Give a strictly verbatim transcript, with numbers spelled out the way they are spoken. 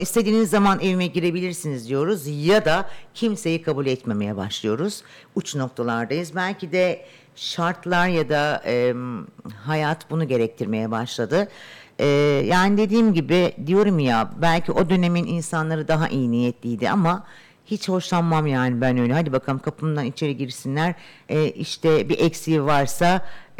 İstediğiniz zaman evime girebilirsiniz diyoruz ya da kimseyi kabul etmemeye başlıyoruz. Uç noktalardayız. Belki de şartlar ya da e, hayat bunu gerektirmeye başladı. E, yani dediğim gibi diyorum ya, belki o dönemin insanları daha iyi niyetliydi ama hiç hoşlanmam yani ben öyle. Hadi bakalım kapımdan içeri girsinler. E, işte bir eksiği varsa